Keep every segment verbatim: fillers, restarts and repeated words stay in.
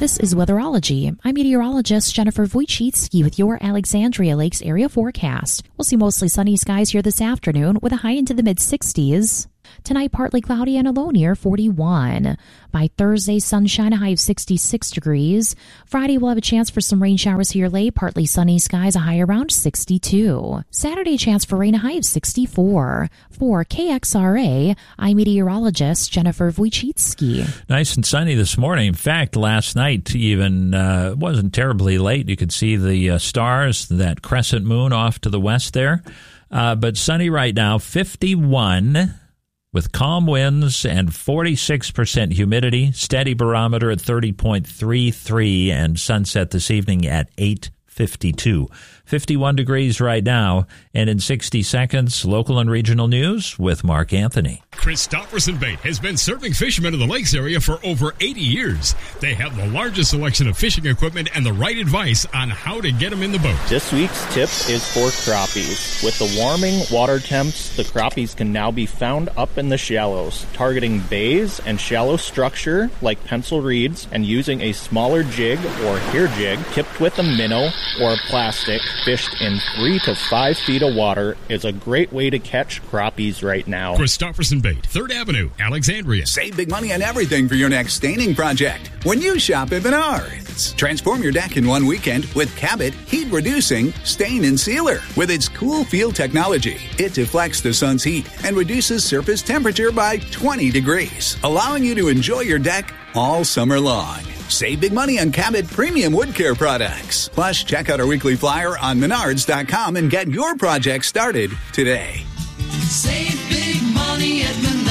This is Weatherology. I'm meteorologist Jennifer Wojcicki with your Alexandria Lakes area forecast. We'll see mostly sunny skies here this afternoon with a high into the mid sixties. Tonight, partly cloudy and a low near forty-one. By Thursday, sunshine, a high of sixty-six degrees. Friday, we'll have a chance for some rain showers here late. Partly sunny skies, a high around sixty-two. Saturday, chance for rain, a high of sixty-four. For K X R A, I'm meteorologist Jennifer Wojcicki. Nice and sunny this morning. In fact, last night even uh, wasn't terribly late. You could see the uh, stars, that crescent moon off to the west there. Uh, but sunny right now, fifty-one. With calm winds and forty-six percent humidity, steady barometer at thirty point three three, and sunset this evening at eight fifty-two. fifty-one degrees right now, and in sixty seconds, local and regional news with Mark Anthony. Christofferson Bait has been serving fishermen in the Lakes area for over eighty years. They have the largest selection of fishing equipment and the right advice on how to get them in the boat. This week's tip is for crappies. With the warming water temps, the crappies can now be found up in the shallows, targeting bays and shallow structure like pencil reeds and using a smaller jig or hair jig tipped with a minnow or plastic fished in three to five feet of water is a great way to catch crappies right now. Christofferson Bait, third Avenue, Alexandria. Save big money on everything for your next staining project when you shop at Menards. Transform your deck in one weekend with Cabot Heat Reducing Stain and Sealer. With its cool feel technology, it deflects the sun's heat and reduces surface temperature by twenty degrees, allowing you to enjoy your deck all summer long. Save big money on Cabot premium wood care products. Plus, check out our weekly flyer on menards dot com and get your project started today. Save big money at Menards.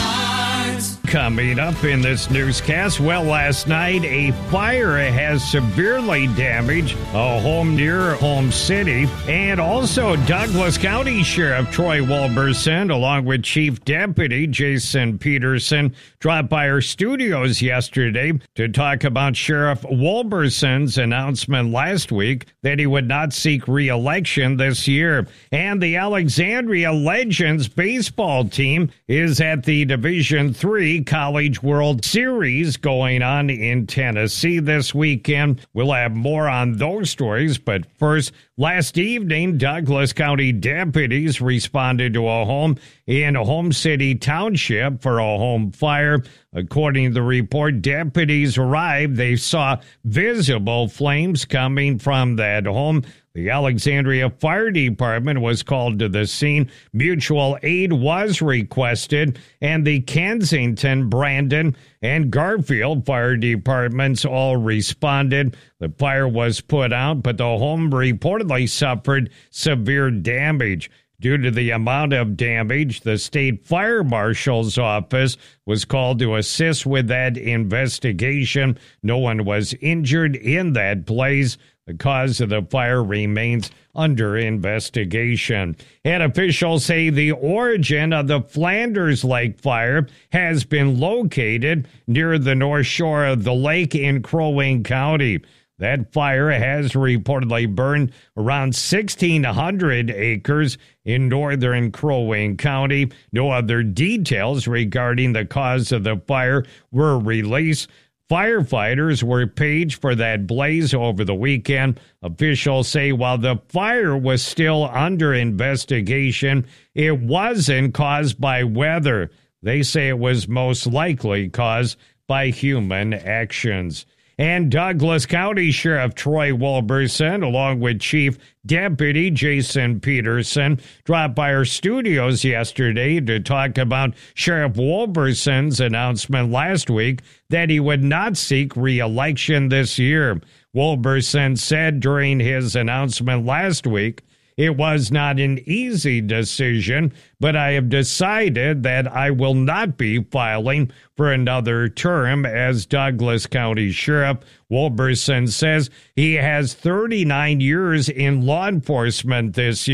Coming up in this newscast, well, last night a fire has severely damaged a home near Home City, and also Douglas County Sheriff Troy Wolberson, along with Chief Deputy Jason Peterson, dropped by our studios yesterday to talk about Sheriff Wolberson's announcement last week that he would not seek re-election this year. And the Alexandria Legends baseball team is at the Division three College World Series going on in Tennessee this weekend. We'll have more on those stories, but first, last evening, Douglas County deputies responded to a home in Home City Township for a home fire. According to the report, deputies arrived. They saw visible flames coming from that home. The Alexandria Fire Department was called to the scene. Mutual aid was requested, and the Kensington, Brandon, and Garfield Fire Departments all responded. The fire was put out, but the home reportedly suffered severe damage. Due to the amount of damage, the state fire marshal's office was called to assist with that investigation. No one was injured in that blaze. The cause of the fire remains under investigation. And officials say the origin of the Flanders Lake fire has been located near the north shore of the lake in Crow Wing County. That fire has reportedly burned around sixteen hundred acres in northern Crow Wing County. No other details regarding the cause of the fire were released. Firefighters were paged for that blaze over the weekend. Officials say while the fire was still under investigation, it wasn't caused by weather. They say it was most likely caused by human actions. And Douglas County Sheriff Troy Wolberson, along with Chief Deputy Jason Peterson, dropped by our studios yesterday to talk about Sheriff Wolberson's announcement last week that he would not seek re-election this year. Wolberson said during his announcement last week, "It was not an easy decision, but I have decided that I will not be filing for another term as Douglas County Sheriff." Wolberson says he has thirty-nine years in law enforcement this year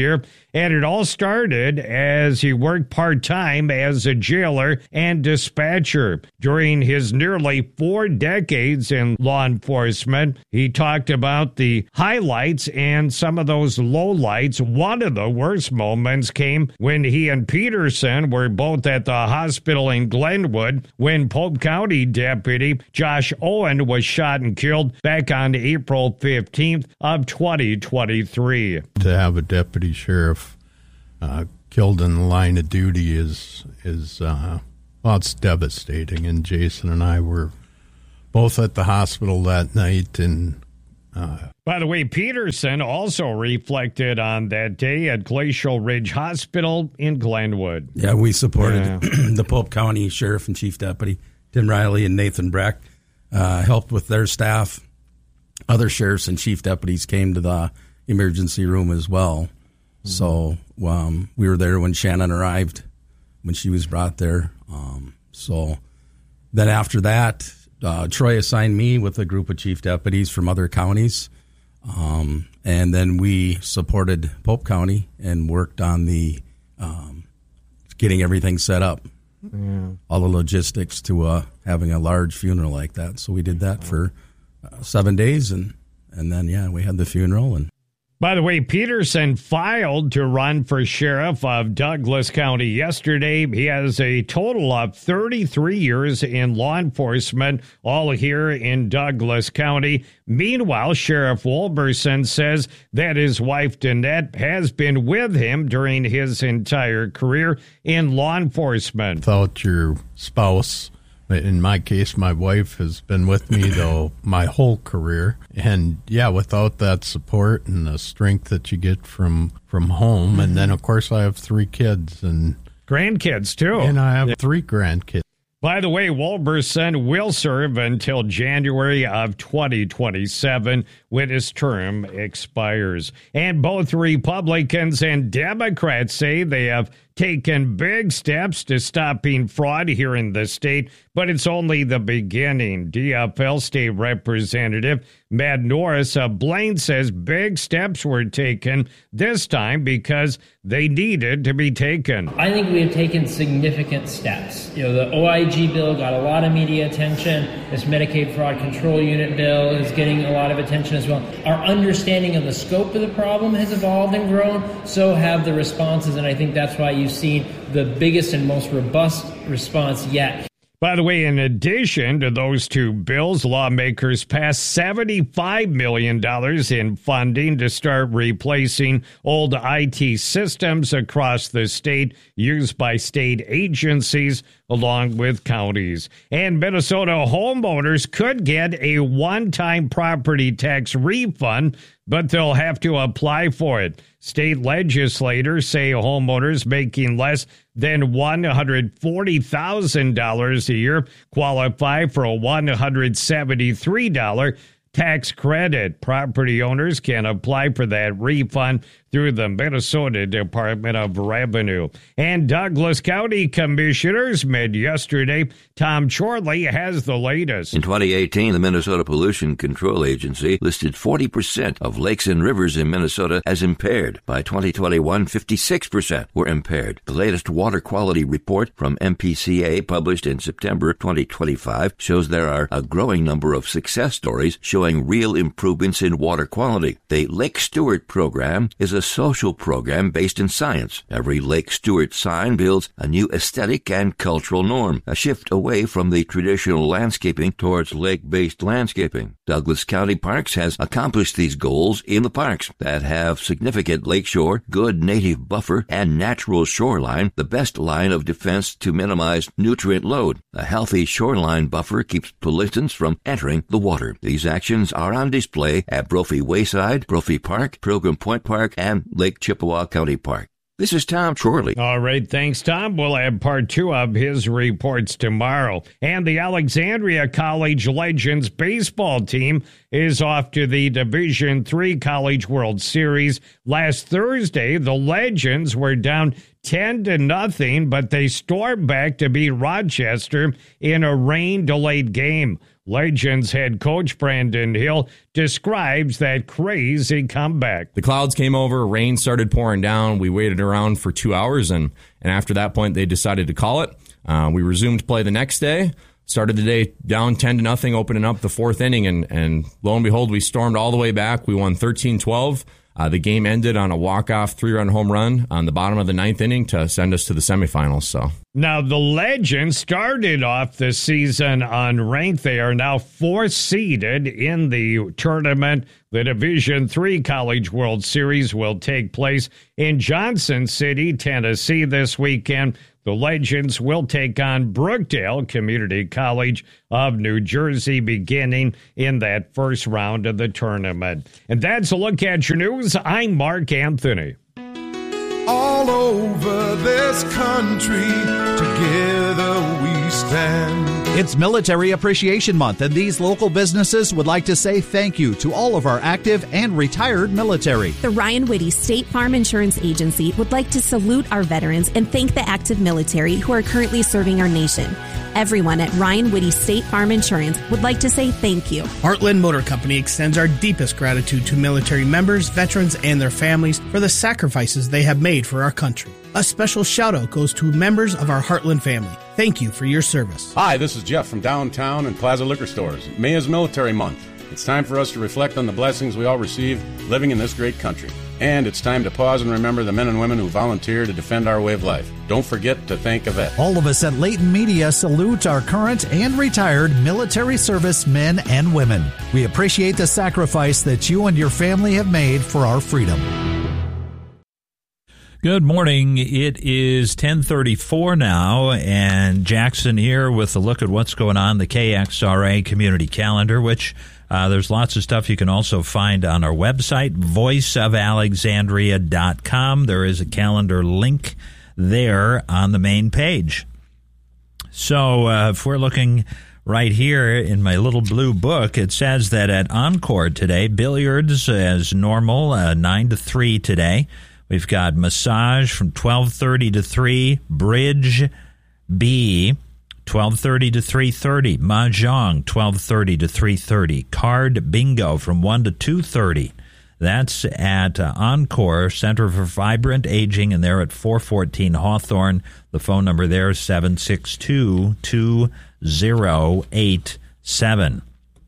And it all started as he worked part-time as a jailer and dispatcher. During his nearly four decades in law enforcement, he talked about the highlights and some of those lowlights. One of the worst moments came when he and Peterson were both at the hospital in Glenwood when Pope County Deputy Josh Owen was shot and killed back on April fifteenth of twenty twenty-three. To have a deputy sheriff uh, killed in the line of duty is, is uh, well, it's devastating. And Jason and I were both at the hospital that night. And uh, by the way, Peterson also reflected on that day at Glacial Ridge Hospital in Glenwood. Yeah, we supported Yeah. the Pope County Sheriff and Chief Deputy, Tim Riley and Nathan Breck, uh, helped with their staff. Other sheriffs and chief deputies came to the emergency room as well. Mm-hmm. So um, we were there when Shannon arrived, when she was brought there. Um, so then after that, uh, Troy assigned me with a group of chief deputies from other counties. Um, and then we supported Pope County and worked on the um, getting everything set up, yeah. all the logistics to uh, having a large funeral like that. So we did that for uh, seven days, and, and then, yeah, we had the funeral. And by the way, Peterson filed to run for sheriff of Douglas County yesterday. He has a total of thirty-three years in law enforcement, all here in Douglas County. Meanwhile, Sheriff Wolberson says that his wife, Danette, has been with him during his entire career in law enforcement. Without your spouse, in my case, my wife has been with me though my whole career, and yeah, without that support and the strength that you get from from home, mm-hmm. and then of course I have three kids and grandkids too, and I have three grandkids. By the way, Wolberson will serve until January of twenty twenty-seven when his term expires. And both Republicans and Democrats say they have taken big steps to stopping fraud here in the state, but it's only the beginning. D F L State Representative Matt Norris of Blaine says big steps were taken this time because they needed to be taken. I think we have taken significant steps. You know, the O I G bill got a lot of media attention. This Medicaid Fraud Control Unit bill is getting a lot of attention as well. Our understanding of the scope of the problem has evolved and grown. So have the responses, and I think that's why you've seen the biggest and most robust response yet. By the way, in addition to those two bills, lawmakers passed seventy-five million dollars in funding to start replacing old I T systems across the state used by state agencies along with counties. And Minnesota homeowners could get a one-time property tax refund, but they'll have to apply for it. State legislators say homeowners making less than one hundred forty thousand dollars a year qualify for a one hundred seventy-three dollars tax credit. Property owners can apply for that refund through the Minnesota Department of Revenue. And Douglas County commissioners met yesterday. Tom Chorley has the latest. In twenty eighteen, the Minnesota Pollution Control Agency listed forty percent of lakes and rivers in Minnesota as impaired. By twenty twenty-one, fifty-six percent were impaired. The latest water quality report from M P C A, published in September twenty twenty-five, shows there are a growing number of success stories showing real improvements in water quality. The Lake Stewart program is a social program based in science. Every Lake Stewart sign builds a new aesthetic and cultural norm, a shift away from the traditional landscaping towards lake-based landscaping. Douglas County Parks has accomplished these goals in the parks that have significant lakeshore, good native buffer, and natural shoreline, the best line of defense to minimize nutrient load. A healthy shoreline buffer keeps pollutants from entering the water. These actions are on display at Brophy Wayside, Brophy Park, Pilgrim Point Park, and Lake Chippewa County Park. This is Tom Chorley. All right, thanks, Tom. We'll have part two of his reports tomorrow. And the Alexandria College Legends baseball team is off to the Division three College World Series. Last Thursday, the Legends were down ten to nothing, but they stormed back to beat Rochester in a rain-delayed game. Legends head coach Brandon Hill describes that crazy comeback. The clouds came over, rain started pouring down. We waited around for two hours, and, and after that point, they decided to call it. Uh, we resumed play the next day. Started the day down ten to nothing, opening up the fourth inning, and, and lo and behold, we stormed all the way back. We won thirteen twelve. Uh, the game ended on a walk-off three-run home run on the bottom of the ninth inning to send us to the semifinals. So now the Legends started off the season unranked. They are now fourth seeded in the tournament. The Division three College World Series will take place in Johnson City, Tennessee this weekend. The Legends will take on Brookdale Community College of New Jersey beginning in that first round of the tournament. And that's a look at your news. I'm Mark Anthony. All over this country, together we stand. It's Military Appreciation Month, and these local businesses would like to say thank you to all of our active and retired military. The Ryan Whitty State Farm Insurance Agency would like to salute our veterans and thank the active military who are currently serving our nation. Everyone at Ryan Whitty State Farm Insurance would like to say thank you. Heartland Motor Company extends our deepest gratitude to military members, veterans, and their families for the sacrifices they have made for our country. A special shout out goes to members of our Heartland family. Thank you for your service. Hi, this is Jeff from downtown and Plaza Liquor Stores. May is Military Month. It's time for us to reflect on the blessings we all receive living in this great country. And it's time to pause and remember the men and women who volunteer to defend our way of life. Don't forget to thank a vet. All of us at Leighton Media salute our current and retired military service men and women. We appreciate the sacrifice that you and your family have made for our freedom. Good morning. It is ten thirty-four now, and Jackson here with a look at what's going on the K X R A Community Calendar, which uh, there's lots of stuff you can also find on our website, voice of alexandria dot com. There is a calendar link there on the main page. So uh, if we're looking right here in my little blue book, it says that at Encore today, billiards as normal, uh, nine to three today. We've got massage from twelve thirty to three, bridge B, twelve thirty to three thirty, mahjong, twelve thirty to three thirty, card bingo from one to two thirty. That's at uh, Encore, Center for Vibrant Aging, and they're at four fourteen Hawthorne. The phone number there is seven six two, two zero eight seven.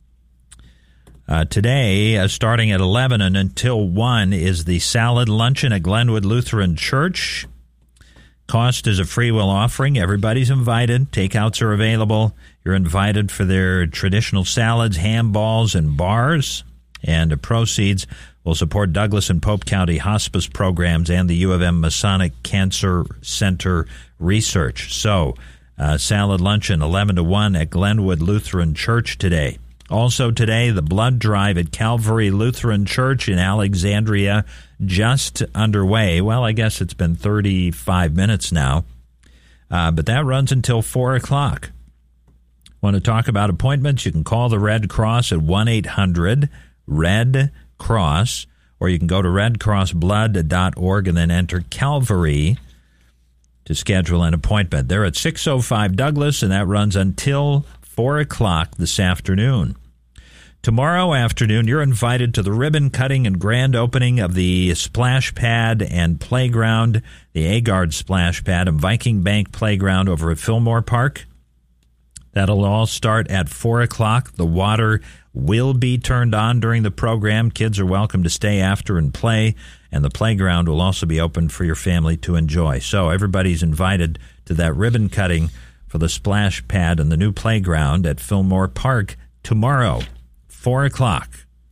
Uh, today, uh, starting at eleven and until one, is the salad luncheon at Glenwood Lutheran Church. Cost is a free will offering. Everybody's invited. Takeouts are available. You're invited for their traditional salads, ham balls, and bars. And the proceeds will support Douglas and Pope County hospice programs and the U of M Masonic Cancer Center research. So, uh, salad luncheon, eleven to one at Glenwood Lutheran Church today. Also today, the blood drive at Calvary Lutheran Church in Alexandria, just underway. Well, I guess it's been thirty-five minutes now, uh, but that runs until four o'clock. Want to talk about appointments? You can call the Red Cross at one eight hundred red cross, or you can go to red cross blood dot org and then enter Calvary to schedule an appointment. They're at six oh five Douglas, and that runs until four o'clock this afternoon. Tomorrow afternoon, you're invited to the ribbon cutting and grand opening of the splash pad and playground, the Agard splash pad and Viking Bank playground over at Fillmore Park. That'll all start at four o'clock. The water will be turned on during the program. Kids are welcome to stay after and play, and the playground will also be open for your family to enjoy. So everybody's invited to that ribbon cutting for the splash pad and the new playground at Fillmore Park tomorrow, four o'clock.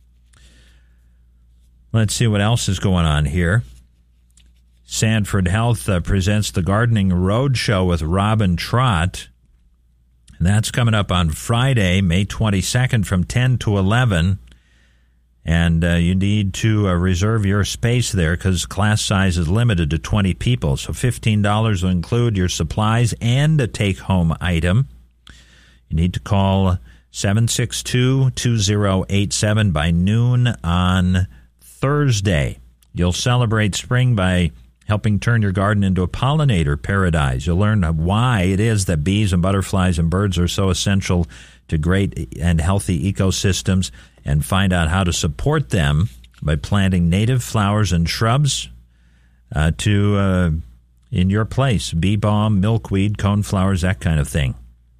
Let's see what else is going on here. Sanford Health uh, presents the Gardening Roadshow with Robin Trott. And that's coming up on Friday, May twenty-second from ten to eleven. And uh, you need to uh, reserve your space there because class size is limited to twenty people. So fifteen dollars will include your supplies and a take-home item. You need to call seven six two, two zero eight seven by noon on Thursday. You'll celebrate spring by helping turn your garden into a pollinator paradise. You'll learn why it is that bees and butterflies and birds are so essential to great and healthy ecosystems and find out how to support them by planting native flowers and shrubs uh, to uh, in your place. Bee balm, milkweed, coneflowers, that kind of thing.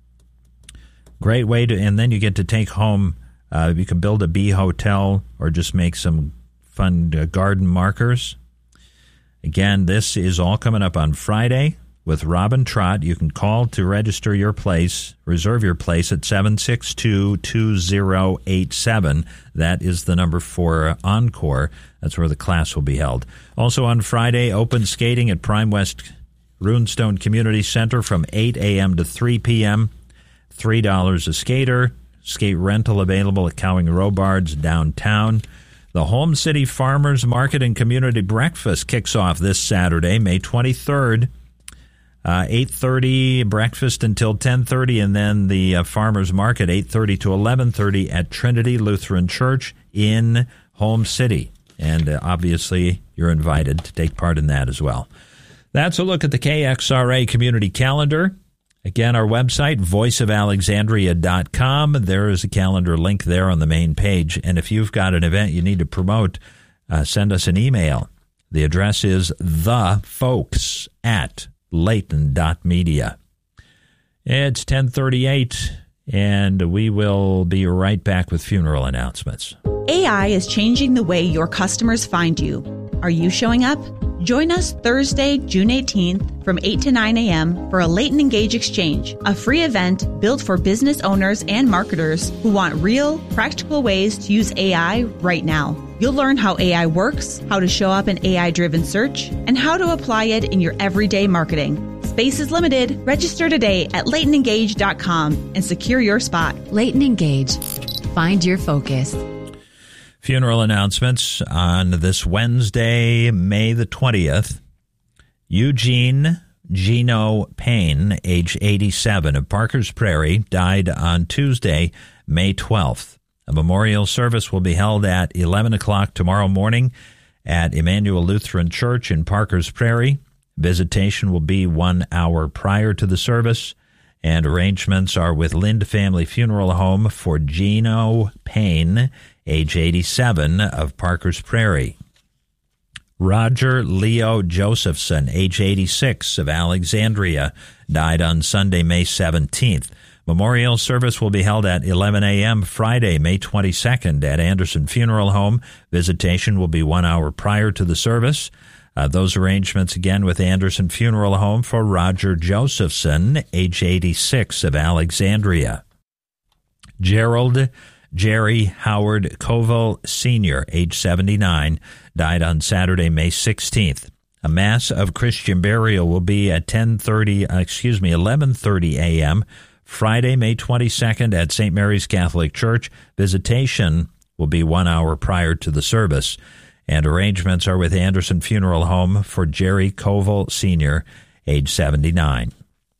Great way to, and then you get to take home, uh, you can build a bee hotel or just make some fun uh, garden markers. Again, this is all coming up on Friday with Robin Trott. You can call to register your place, reserve your place at seven six two, two zero eight seven. That is the number for Encore. That's where the class will be held. Also on Friday, open skating at Prime West Runestone Community Center from eight a.m. to three p.m. three dollars a skater. Skate rental available at Cowing Robards downtown. The Home City Farmers Market and Community Breakfast kicks off this Saturday, May twenty-third. Uh, eight thirty breakfast until ten thirty, and then the uh, Farmers Market eight thirty to eleven thirty at Trinity Lutheran Church in Home City. And uh, obviously, you're invited to take part in that as well. That's a look at the K X R A community calendar. Again, our website, voice of alexandria dot com. There is a calendar link there on the main page. And if you've got an event you need to promote, uh, send us an email. The address is thefolks at layton dot media. It's ten thirty-eight, and we will be right back with funeral announcements. A I is changing the way your customers find you. Are you showing up? Join us Thursday, June eighteenth from eight to nine a.m. for a Layton Engage Exchange, a free event built for business owners and marketers who want real, practical ways to use A I right now. You'll learn how A I works, how to show up in A I-driven search, and how to apply it in your everyday marketing. Space is limited. Register today at layton engage dot com and secure your spot. Layton Engage. Find your focus. Funeral announcements on this Wednesday, May the twentieth. Eugene Gino Payne, age eighty-seven, of Parkers Prairie, died on Tuesday, May twelfth. A memorial service will be held at eleven o'clock tomorrow morning at Emmanuel Lutheran Church in Parkers Prairie. Visitation will be one hour prior to the service, and arrangements are with Lind Family Funeral Home for Gino Payne, age eighty-seven, of Parkers Prairie. Roger Leo Josephson, age eighty-six, of Alexandria, died on Sunday, May seventeenth. Memorial service will be held at eleven a.m. Friday, May twenty-second at Anderson Funeral Home. Visitation will be one hour prior to the service. Uh, those arrangements again with Anderson Funeral Home for Roger Josephson, age eighty-six, of Alexandria. Gerald Jerry Howard Koval Senior, age seventy-nine, died on Saturday, May sixteenth. A Mass of Christian burial will be at ten thirty, uh, excuse me, eleven thirty a.m. Friday, May twenty-second at Saint Mary's Catholic Church. Visitation will be one hour prior to the service, and arrangements are with Anderson Funeral Home for Jerry Koval Senior, age seventy-nine.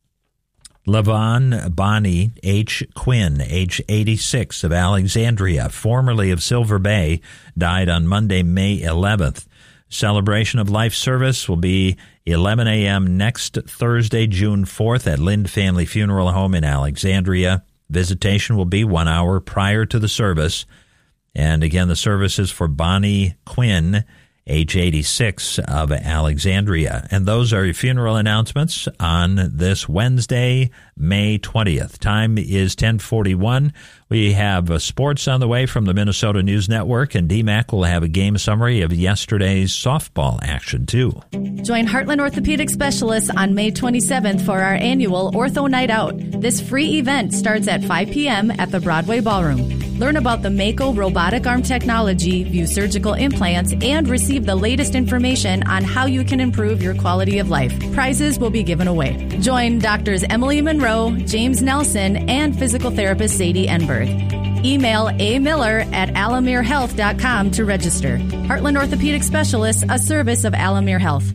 Levon Bonnie H. Quinn, age eighty-six, of Alexandria, formerly of Silver Bay, died on Monday, May eleventh. Celebration of Life service will be eleven a.m. next Thursday, June fourth, at Lind Family Funeral Home in Alexandria. Visitation will be one hour prior to the service. And again, the service is for Bonnie Quinn, age eighty-six, of Alexandria. And those are your funeral announcements on this Wednesday, May twentieth. Time is ten forty-one. We have uh, sports on the way from the Minnesota News Network, and D MAC will have a game summary of yesterday's softball action, too. Join Heartland Orthopedic Specialists on May twenty-seventh for our annual Ortho Night Out. This free event starts at five p.m. at the Broadway Ballroom. Learn about the Mako robotic arm technology, view surgical implants, and receive the latest information on how you can improve your quality of life. Prizes will be given away. Join Doctors Emily Monroe, James Nelson, and physical therapist Sadie Enberg. Email a miller at alamere health dot com to register. Heartland Orthopedic Specialists, a service of Alamere Health.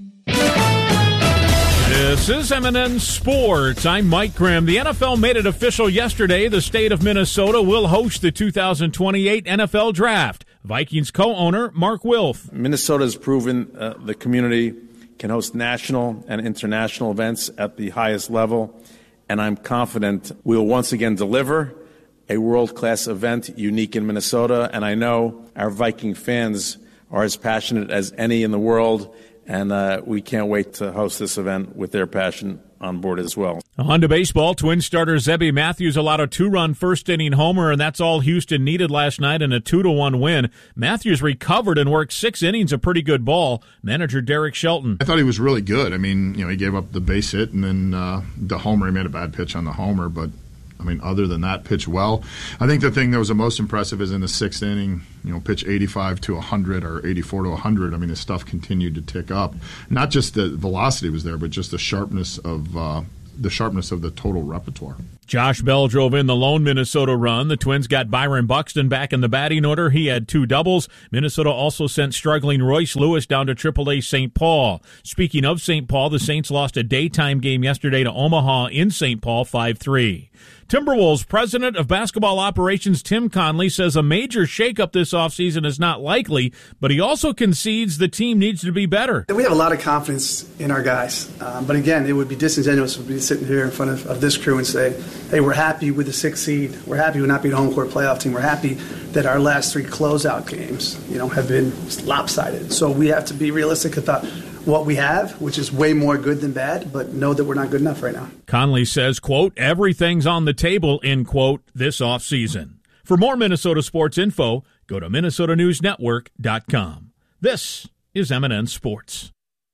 This is M and N Sports. I'm Mike Grimm. The N F L made it official yesterday. The state of Minnesota will host the two thousand twenty-eight N F L Draft. Vikings co-owner Mark Wilf. Minnesota has proven uh, the community can host national and international events at the highest level, and I'm confident we'll once again deliver a world-class event unique in Minnesota, and I know our Viking fans are as passionate as any in the world, and uh, we can't wait to host this event with their passion on board as well. On to baseball. Twins starter Zebby Matthews allowed a two-run first-inning homer, and that's all Houston needed last night in a two to one win. Matthews recovered and worked six innings of pretty good ball. Manager Derek Shelton. I thought he was really good. I mean, you know, he gave up the base hit and then uh, the homer. He made a bad pitch on the homer, but I mean, other than that, pitched well. I think the thing that was the most impressive is in the sixth inning, you know, pitch eighty-five to one hundred or eighty-four to one hundred. I mean, his stuff continued to tick up. Not just the velocity was there, but just the sharpness of uh, the sharpness of the total repertoire. Josh Bell drove in the lone Minnesota run. The Twins got Byron Buxton back in the batting order. He had two doubles. Minnesota also sent struggling Royce Lewis down to triple A Saint Paul. Speaking of Saint Paul, the Saints lost a daytime game yesterday to Omaha in Saint Paul five three. Timberwolves president of basketball operations Tim Conley says a major shakeup this offseason is not likely, but he also concedes the team needs to be better. We have a lot of confidence in our guys, um, but again, it would be disingenuous to be sitting here in front of, of this crew and say, hey, we're happy with the sixth seed. We're happy with not being a home court playoff team. We're happy that our last three closeout games, you know, have been lopsided. So we have to be realistic about what we have, which is way more good than bad, but know that we're not good enough right now. Conley says, quote, everything's on the table, end quote, this offseason. For more Minnesota sports info, go to Minnesota News Network dot com. This is M and N Sports.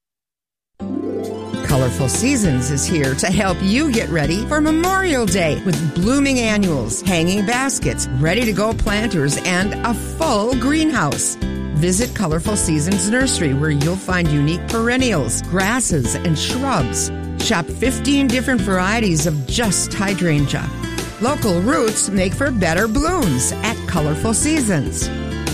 Colorful Seasons is here to help you get ready for Memorial Day with blooming annuals, hanging baskets, ready-to-go planters, and a full greenhouse. Visit Colorful Seasons Nursery, where you'll find unique perennials, grasses, and shrubs. Shop fifteen different varieties of just hydrangea. Local roots make for better blooms at Colorful Seasons.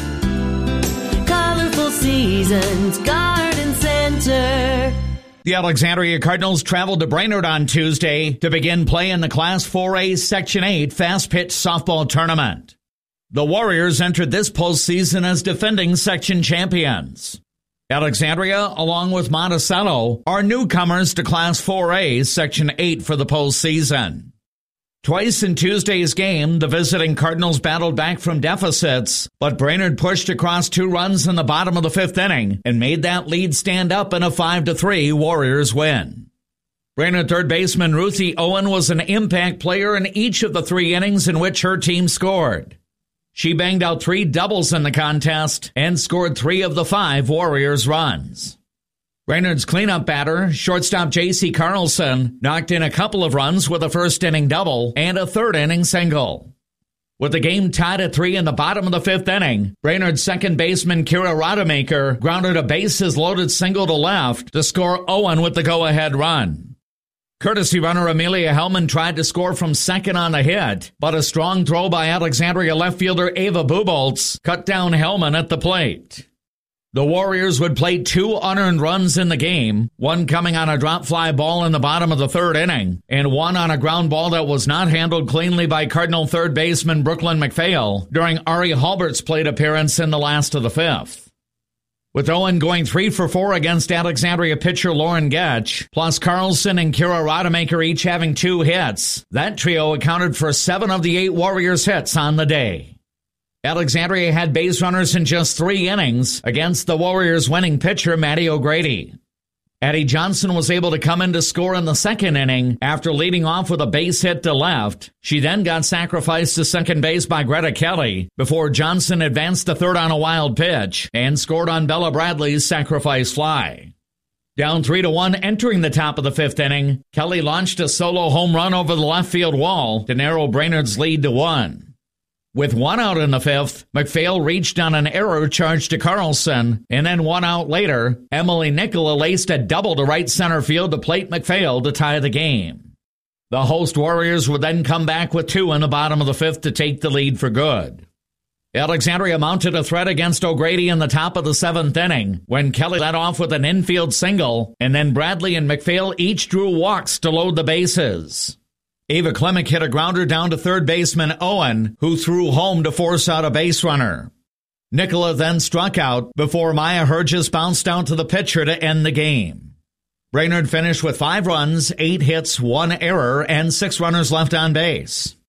Colorful Seasons Garden Center. The Alexandria Cardinals traveled to Brainerd on Tuesday to begin play in the Class four A Section eight Fast Pitch Softball Tournament. The Warriors entered this postseason as defending section champions. Alexandria, along with Monticello, are newcomers to Class four A Section eight for the postseason. Twice in Tuesday's game, the visiting Cardinals battled back from deficits, but Brainerd pushed across two runs in the bottom of the fifth inning and made that lead stand up in a five to three Warriors win. Brainerd third baseman Ruthie Owen was an impact player in each of the three innings in which her team scored. She banged out three doubles in the contest and scored three of the five Warriors runs. Brainerd's cleanup batter, shortstop J C Carlson, knocked in a couple of runs with a first-inning double and a third-inning single. With the game tied at three in the bottom of the fifth inning, Brainerd's second baseman Kira Rodemaker grounded a bases-loaded single to left to score Owen with the go-ahead run. Courtesy runner Amelia Hellman tried to score from second on the hit, but a strong throw by Alexandria left fielder Ava Buboltz cut down Hellman at the plate. The Warriors would play two unearned runs in the game, one coming on a drop fly ball in the bottom of the third inning, and one on a ground ball that was not handled cleanly by Cardinal third baseman Brooklyn McPhail during Ari Halbert's plate appearance in the last of the fifth. With Owen going three for four against Alexandria pitcher Lauren Getch, plus Carlson and Kira Rodemaker each having two hits, that trio accounted for seven of the eight Warriors hits on the day. Alexandria had base runners in just three innings against the Warriors' winning pitcher, Matty O'Grady. Addie Johnson was able to come in to score in the second inning after leading off with a base hit to left. She then got sacrificed to second base by Greta Kelly before Johnson advanced to third on a wild pitch and scored on Bella Bradley's sacrifice fly. Down three to one entering the top of the fifth inning, Kelly launched a solo home run over the left field wall to narrow Brainerd's lead to one. With one out in the fifth, McPhail reached on an error charge to Carlson, and then one out later, Emily Nicola laced a double to right center field to plate McPhail to tie the game. The host Warriors would then come back with two in the bottom of the fifth to take the lead for good. Alexandria mounted a threat against O'Grady in the top of the seventh inning when Kelly led off with an infield single, and then Bradley and McPhail each drew walks to load the bases. Ava Klemick hit a grounder down to third baseman Owen, who threw home to force out a base runner. Nicola then struck out before Maya Herges bounced out to the pitcher to end the game. Brainerd finished with five runs, eight hits, one error, and six runners left on base.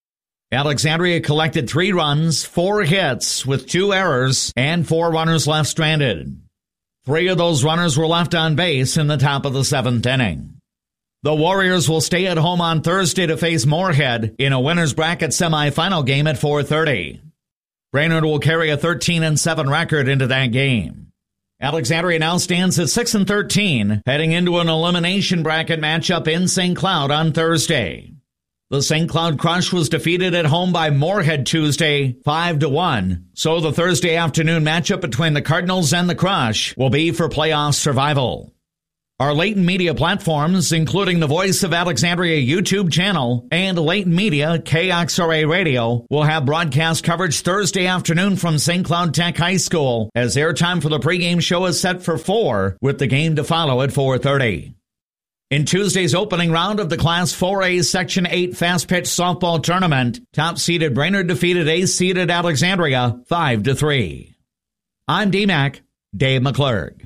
Alexandria collected three runs, four hits with two errors, and four runners left stranded. Three of those runners were left on base in the top of the seventh inning. The Warriors will stay at home on Thursday to face Moorhead in a winner's bracket semifinal game at four thirty. Brainerd will carry a thirteen and seven record into that game. Alexandria now stands at six and thirteen, heading into an elimination bracket matchup in Saint Cloud on Thursday. The Saint Cloud Crush was defeated at home by Moorhead Tuesday, five to one, so the Thursday afternoon matchup between the Cardinals and the Crush will be for playoff survival. Our Leighton Media platforms, including the Voice of Alexandria YouTube channel and Leighton Media K X R A Radio, will have broadcast coverage Thursday afternoon from Saint Cloud Tech High School, as airtime for the pregame show is set for four, with the game to follow at four thirty. In Tuesday's opening round of the Class four A Section eight Fast Pitch Softball Tournament, top-seeded Brainerd defeated ace-seeded Alexandria five to three. I'm D Mac, Dave McClurg.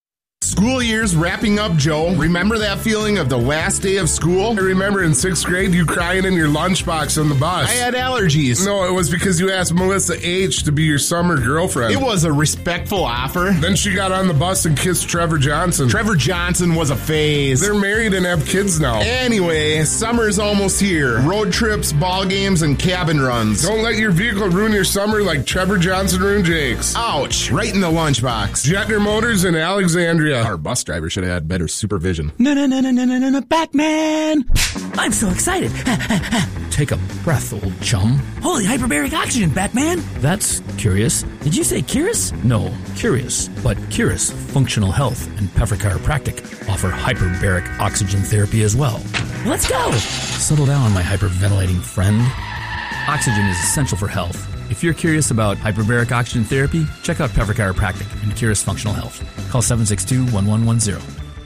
School year's wrapping up, Joe. Remember that feeling of the last day of school? I remember in sixth grade you crying in your lunchbox on the bus. I had allergies. No, it was because you asked Melissa H. to be your summer girlfriend. It was a respectful offer. Then she got on the bus and kissed Trevor Johnson. Trevor Johnson was a phase. They're married and have kids now. Anyway, summer's almost here. Road trips, ball games, and cabin runs. Don't let your vehicle ruin your summer like Trevor Johnson ruined Jake's. Ouch. Right in the lunchbox. Jetner Motors in Alexandria. Our bus driver should have had better supervision. No, no, no, no, no, no, no, no, Batman! I'm so excited. Take a breath, old chum. Holy hyperbaric oxygen, Batman! That's curious. Did you say curious? No, curious. But Curious Functional Health and Peffer Chiropractic offer hyperbaric oxygen therapy as well. Let's go! Settle down, my hyperventilating friend. Oxygen is essential for health. If you're curious about hyperbaric oxygen therapy, check out Peffer Chiropractic and Curious Functional Health. Call seven six two, one one one zero.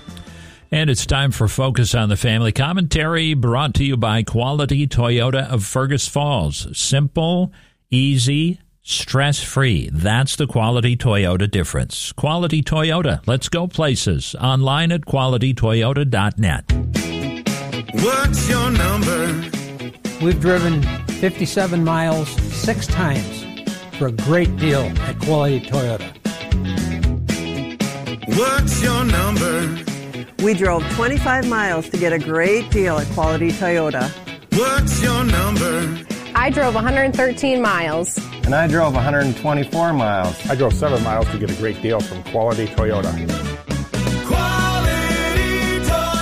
And it's time for Focus on the Family commentary, brought to you by Quality Toyota of Fergus Falls. Simple, easy, stress-free. That's the Quality Toyota difference. Quality Toyota. Let's go places. Online at quality toyota dot net. What's your number? We've driven fifty-seven miles six times for a great deal at Quality Toyota. What's your number? We drove twenty-five miles to get a great deal at Quality Toyota. What's your number? I drove one hundred thirteen miles. And I drove one hundred twenty-four miles. I drove seven miles to get a great deal from Quality Toyota. Quality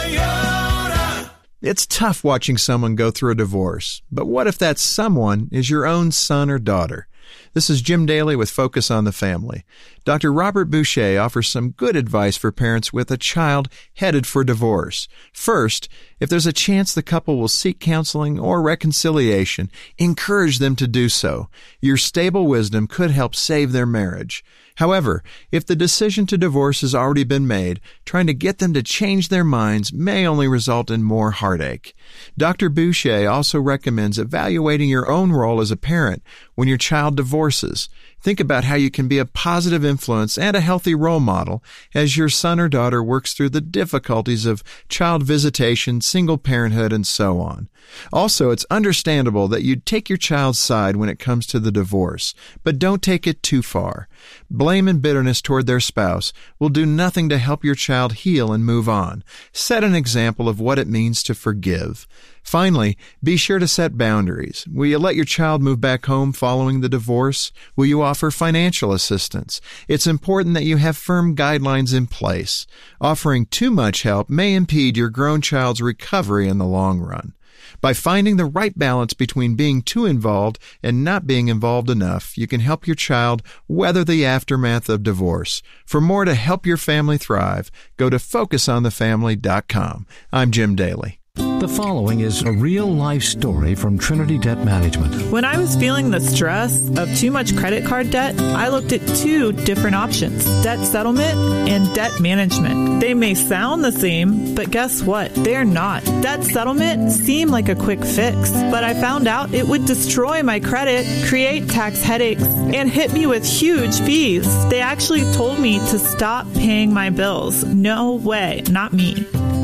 Toyota! It's tough watching someone go through a divorce, but what if that someone is your own son or daughter? This is Jim Daly with Focus on the Family. Doctor Robert Boucher offers some good advice for parents with a child headed for divorce. First, if there's a chance the couple will seek counseling or reconciliation, encourage them to do so. Your stable wisdom could help save their marriage. However, if the decision to divorce has already been made, trying to get them to change their minds may only result in more heartache. Doctor Boucher also recommends evaluating your own role as a parent when your child divorces. Think about how you can be a positive influence and a healthy role model as your son or daughter works through the difficulties of child visitation, single parenthood, and so on. Also, it's understandable that you'd take your child's side when it comes to the divorce, but don't take it too far. Blame and bitterness toward their spouse will do nothing to help your child heal and move on. Set an example of what it means to forgive. Finally, be sure to set boundaries. Will you let your child move back home following the divorce? Will you offer financial assistance? It's important that you have firm guidelines in place. Offering too much help may impede your grown child's recovery in the long run. By finding the right balance between being too involved and not being involved enough, you can help your child weather the aftermath of divorce. For more to help your family thrive, go to focus on the family dot com. I'm Jim Daly. The following is a real-life story from Trinity Debt Management. When I was feeling the stress of too much credit card debt, I looked at two different options, debt settlement and debt management. They may sound the same, but guess what? They're not. Debt settlement seemed like a quick fix, but I found out it would destroy my credit, create tax headaches, and hit me with huge fees. They actually told me to stop paying my bills. No way, not me.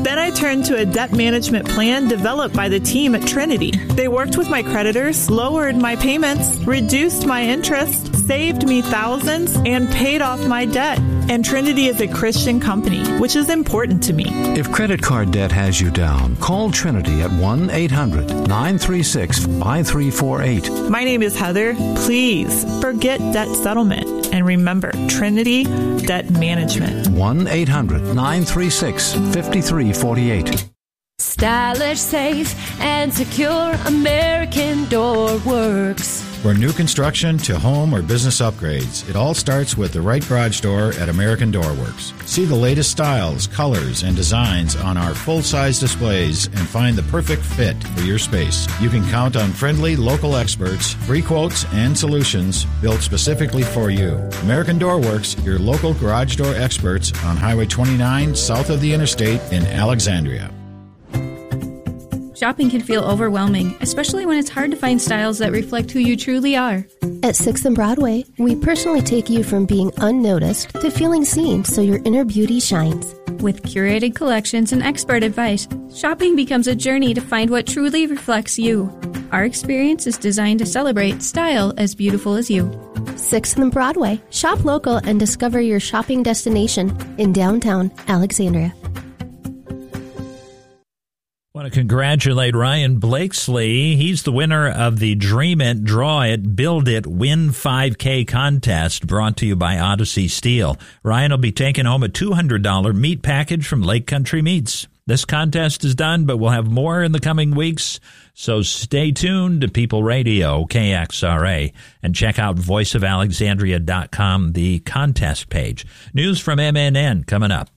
Then I turned to a debt management plan developed by the team at Trinity. They worked with my creditors, lowered my payments, reduced my interest, saved me thousands, and paid off my debt. And Trinity is a Christian company, which is important to me. If credit card debt has you down, call Trinity at one eight hundred nine three six five three four eight. My name is Heather. Please forget debt settlement and remember Trinity Debt Management. one eight hundred nine three six five three four eight. Stylish, safe, and secure American Door Works. For new construction to home or business upgrades, it all starts with the right garage door at American Door Works. See the latest styles, colors, and designs on our full-size displays and find the perfect fit for your space. You can count on friendly local experts, free quotes, and solutions built specifically for you. American Door Works, your local garage door experts on Highway twenty-nine, south of the interstate in Alexandria. Shopping can feel overwhelming, especially when it's hard to find styles that reflect who you truly are. At sixth and Broadway, we personally take you from being unnoticed to feeling seen so your inner beauty shines. With curated collections and expert advice, shopping becomes a journey to find what truly reflects you. Our experience is designed to celebrate style as beautiful as you. sixth and Broadway. Shop local and discover your shopping destination in downtown Alexandria. I want to congratulate Ryan Blakesley. He's the winner of the Dream It, Draw It, Build It, Win five K contest brought to you by Odyssey Steel. Ryan will be taking home a two hundred dollars meat package from Lake Country Meats. This contest is done, but we'll have more in the coming weeks, so stay tuned to People Radio, K X R A, and check out voice of alexandria dot com, the contest page. News from M N N coming up.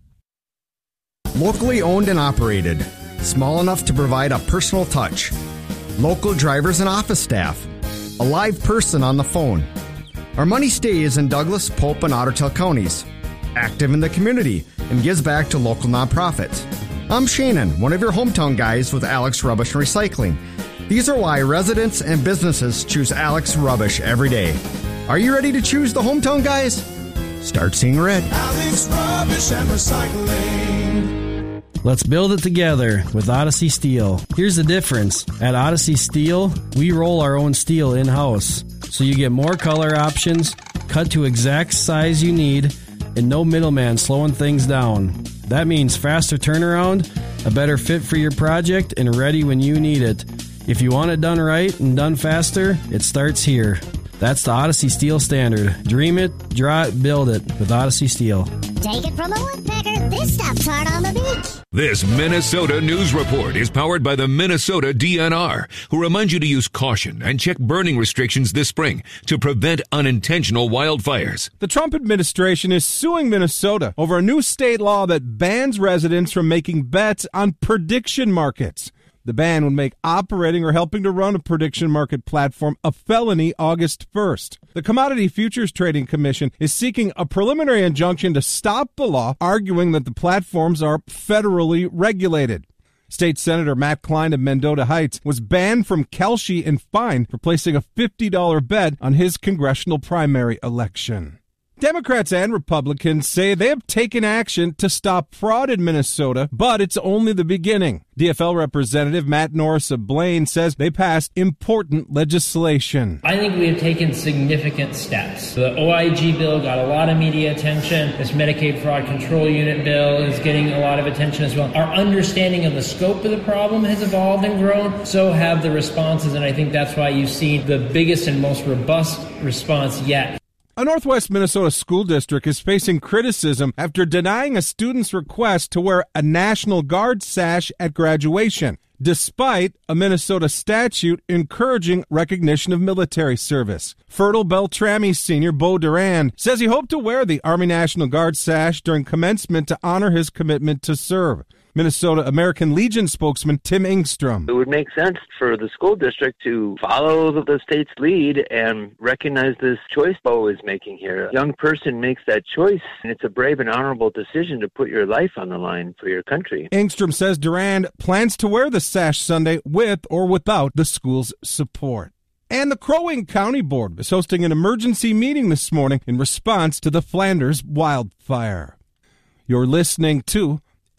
Locally owned and operated. Small enough to provide a personal touch. Local drivers and office staff. A live person on the phone. Our money stays in Douglas, Pope, and Ottertail counties. Active in the community and gives back to local nonprofits. I'm Shannon, one of your hometown guys with Alex Rubbish and Recycling. These are why residents and businesses choose Alex Rubbish every day. Are you ready to choose the hometown guys? Start seeing red. Alex Rubbish and Recycling. Let's build it together with Odyssey Steel. Here's the difference. At Odyssey Steel, we roll our own steel in-house, so you get more color options, cut to exact size you need, and no middleman slowing things down. That means faster turnaround, a better fit for your project, and ready when you need it. If you want it done right and done faster, it starts here. That's the Odyssey Steel standard. Dream it, draw it, build it with Odyssey Steel. Take it from a woodpecker, this stuff's hard on the beach. This Minnesota News Report is powered by the Minnesota D N R, who remind you to use caution and check burning restrictions this spring to prevent unintentional wildfires. The Trump administration is suing Minnesota over a new state law that bans residents from making bets on prediction markets. The ban would make operating or helping to run a prediction market platform a felony August first. The Commodity Futures Trading Commission is seeking a preliminary injunction to stop the law, arguing that the platforms are federally regulated. State Senator Matt Klein of Mendota Heights was banned from Kelshi and fined for placing a fifty dollars bet on his congressional primary election. Democrats and Republicans say they have taken action to stop fraud in Minnesota, but it's only the beginning. D F L Representative Matt Norris of Blaine says they passed important legislation. I think we have taken significant steps. The O I G bill got a lot of media attention. This Medicaid Fraud Control Unit bill is getting a lot of attention as well. Our understanding of the scope of the problem has evolved and grown. So have the responses, and I think that's why you see the biggest and most robust response yet. A Northwest Minnesota school district is facing criticism after denying a student's request to wear a National Guard sash at graduation, despite a Minnesota statute encouraging recognition of military service. Fertile Beltrami senior Bo Duran says he hoped to wear the Army National Guard sash during commencement to honor his commitment to serve. Minnesota American Legion spokesman Tim Engstrom. It would make sense for the school district to follow the state's lead and recognize this choice Bo is making here. A young person makes that choice, and it's a brave and honorable decision to put your life on the line for your country. Engstrom says Durand plans to wear the sash Sunday with or without the school's support. And the Crow Wing County Board is hosting an emergency meeting this morning in response to the Flanders wildfire. You're listening to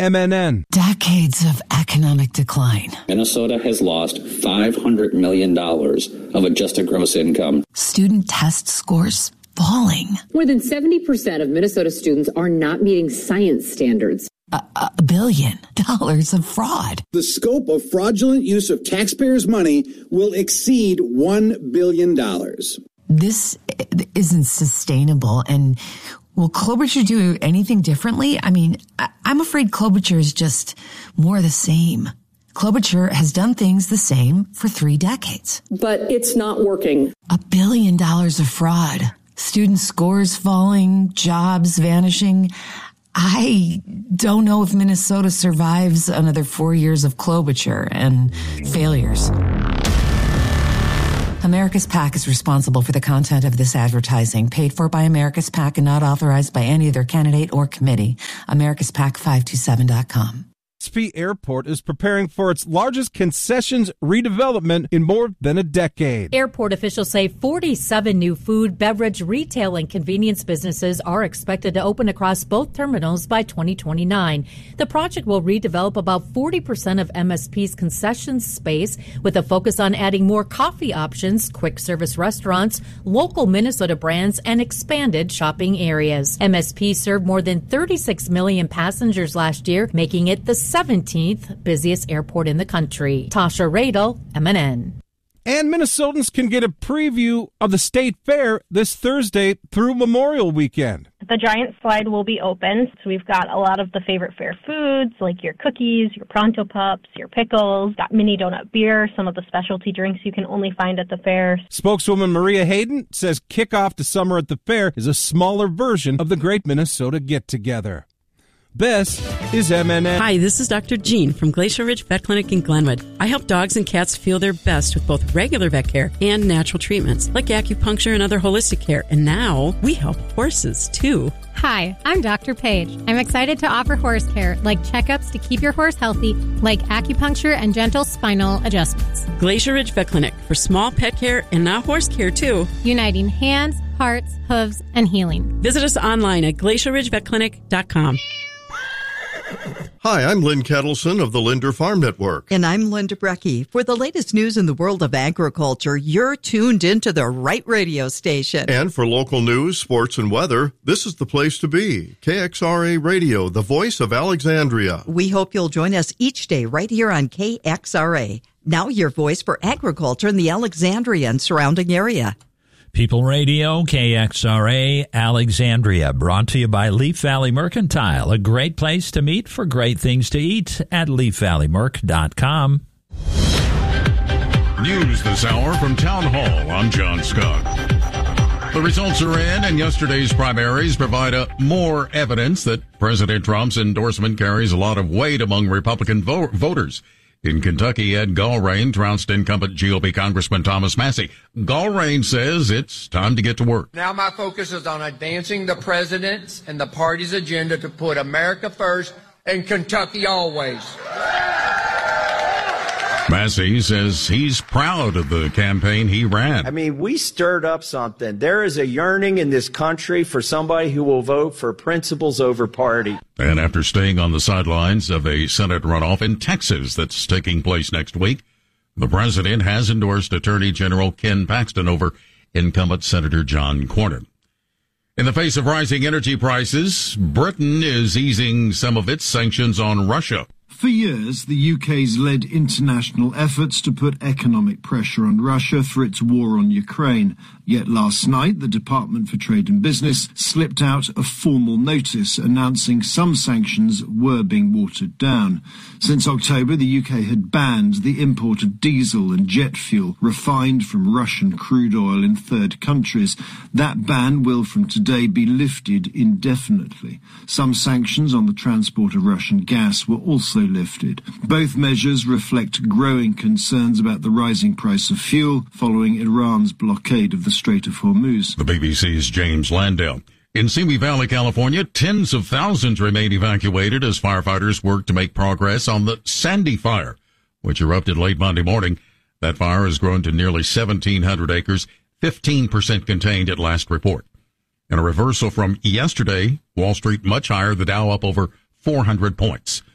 M N N. Decades of economic decline. Minnesota has lost five hundred million dollars of adjusted gross income. Student test scores falling. More than seventy percent of Minnesota students are not meeting science standards. A, a billion dollars of fraud. The scope of fraudulent use of taxpayers' money will exceed one billion dollars. This isn't sustainable. And will Klobuchar do anything differently? I mean, I, I'm afraid Klobuchar is just more the same. Klobuchar has done things the same for three decades. But it's not working. A billion dollars of fraud. Student scores falling, jobs vanishing. I don't know if Minnesota survives another four years of Klobuchar and failures. America's PAC is responsible for the content of this advertising, paid for by America's PAC and not authorized by any other candidate or committee. America's PAC five two seven dot com. S P Airport is preparing for its largest concessions redevelopment in more than a decade. Airport officials say forty-seven new food, beverage, retail, and convenience businesses are expected to open across both terminals by twenty twenty-nine. The project will redevelop about forty percent of M S P's concessions space with a focus on adding more coffee options, quick service restaurants, local Minnesota brands, and expanded shopping areas. M S P served more than thirty-six million passengers last year, making it the seventeenth busiest airport in the country. Tasha Radel, M N N. And Minnesotans can get a preview of the state fair this Thursday through Memorial Weekend. The giant slide will be open, so we've got a lot of the favorite fair foods, like your cookies, your Pronto Pups, your pickles, got mini donut beer, some of the specialty drinks you can only find at the fair. Spokeswoman Maria Hayden says kickoff to summer at the fair is a smaller version of the Great Minnesota Get-Together. This is M N N. Hi, this is Doctor Jean from Glacier Ridge Vet Clinic in Glenwood. I help dogs and cats feel their best with both regular vet care and natural treatments like acupuncture and other holistic care. And now we help horses, too. Hi, I'm Doctor Page. I'm excited to offer horse care, like checkups to keep your horse healthy, like acupuncture and gentle spinal adjustments. Glacier Ridge Vet Clinic for small pet care and now horse care, too. Uniting hands, hearts, hooves, and healing. Visit us online at glacier ridge vet clinic dot com. Hi, I'm Lynn Kettleson of the Linder Farm Network. And I'm Linda Brecky. For the latest news in the world of agriculture, you're tuned into the right radio station. And for local news, sports, and weather, this is the place to be. K X R A Radio, the voice of Alexandria. We hope you'll join us each day right here on K X R A. Now your voice for agriculture in the Alexandria and surrounding area. People Radio, K X R A, Alexandria, brought to you by Leaf Valley Mercantile, a great place to meet for great things to eat at leaf valley merc dot com. News this hour from Town Hall. I'm John Scott. The results are in, and yesterday's primaries provide a more evidence that President Trump's endorsement carries a lot of weight among Republican vo- voters. In Kentucky, Ed Gallrain trounced incumbent G O P Congressman Thomas Massie. Gallrain says it's time to get to work. Now my focus is on advancing the president's and the party's agenda to put America first and Kentucky always. Massie says he's proud of the campaign he ran. I mean, we stirred up something. There is a yearning in this country for somebody who will vote for principles over party. And after staying on the sidelines of a Senate runoff in Texas that's taking place next week, the president has endorsed Attorney General Ken Paxton over incumbent Senator John Cornyn. In the face of rising energy prices, Britain is easing some of its sanctions on Russia. For years, the U K's led international efforts to put economic pressure on Russia for its war on Ukraine. Yet last night, the Department for Trade and Business slipped out a formal notice announcing some sanctions were being watered down. Since October, the U K had banned the import of diesel and jet fuel refined from Russian crude oil in third countries. That ban will from today be lifted indefinitely. Some sanctions on the transport of Russian gas were also lifted. Both measures reflect growing concerns about the rising price of fuel following Iran's blockade of the Strait of Hormuz. The B B C's James Landale. In Simi Valley, California, tens of thousands remain evacuated as firefighters work to make progress on the Sandy Fire, which erupted late Monday morning. That fire has grown to nearly seventeen hundred acres, fifteen percent contained at last report. In a reversal from yesterday, Wall Street much higher, the Dow up over four hundred points.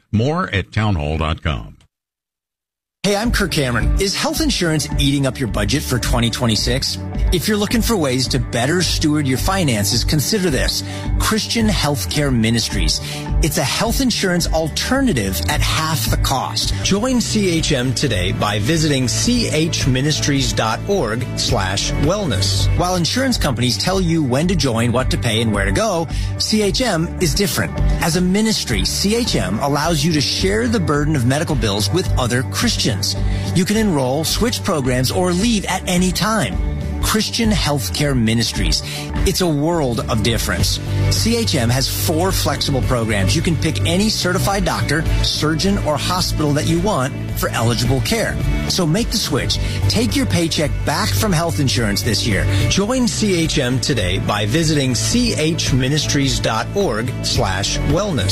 More at townhall dot com. Hey, I'm Kirk Cameron. Is health insurance eating up your budget for twenty twenty-six? If you're looking for ways to better steward your finances, consider this. Christian Healthcare Ministries. It's a health insurance alternative at half the cost. Join C H M today by visiting chministries.org slash wellness. While insurance companies tell you when to join, what to pay, and where to go, C H M is different. As a ministry, C H M allows you to share the burden of medical bills with other Christians. You can enroll, switch programs, or leave at any time. Christian Healthcare Ministries. It's a world of difference. C H M has four flexible programs. You can pick any certified doctor, surgeon, or hospital that you want for eligible care. So make the switch. Take your paycheck back from health insurance this year. Join C H M today by visiting chministries.org slash wellness.